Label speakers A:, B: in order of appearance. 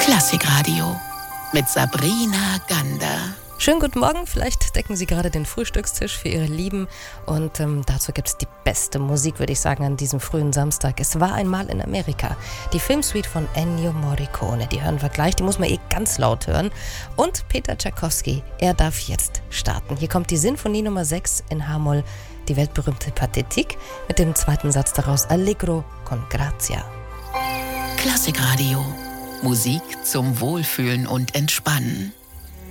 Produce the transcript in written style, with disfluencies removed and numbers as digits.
A: Klassikradio mit Sabrina Gander.
B: Schönen guten Morgen, vielleicht decken Sie gerade den Frühstückstisch für Ihre Lieben und dazu gibt es die beste Musik, würde ich sagen, an diesem frühen Samstag. Es war einmal in Amerika, die Filmsuite von Ennio Morricone, die hören wir gleich, die muss man ganz laut hören. Und Peter Tschaikowski, er darf jetzt starten. Hier kommt die Sinfonie Nummer 6 in H-Moll, die weltberühmte Pathetik, mit dem zweiten Satz daraus Allegro con grazia.
A: Klassikradio, Musik zum Wohlfühlen und Entspannen.